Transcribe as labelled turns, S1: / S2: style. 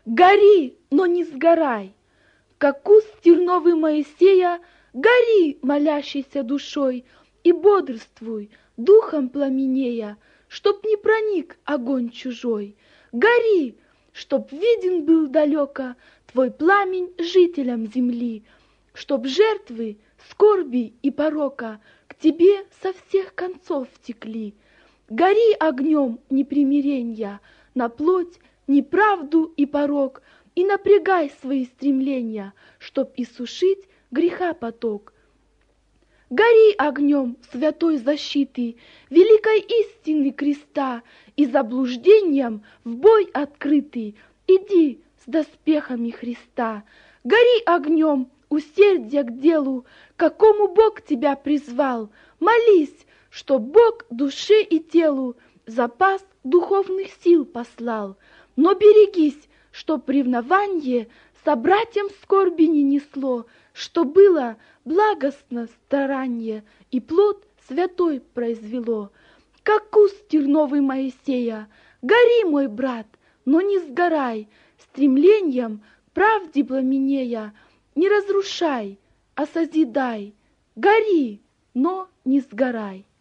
S1: Гори, но не сгорай, как куст терновый Моисея, гори, молящейся душой, и бодрствуй, духом пламенея, чтоб не проник огонь чужой. Гори, чтоб виден был далеко твой пламень жителям земли, чтоб жертвы, скорби и порока к тебе со всех концов текли. Гори огнем непримиренья на плоть, неправду и порок, и напрягай свои стремления, чтоб иссушить греха поток. Гори огнем святой защиты, великой истины креста, и заблуждением в бой открытый иди с доспехами Христа. Гори огнем усердия к делу, какому Бог тебя призвал. Молись, что Бог душе и телу запас духовных сил послал. Но берегись, чтоб ревнование собратьям скорби не несло, что было благостно старанье и плод святой произвело. Как куст терновый Моисея, гори, мой брат, но не сгорай, стремлением к правде пламенея, не разрушай, а созидай. Гори, но не сгорай.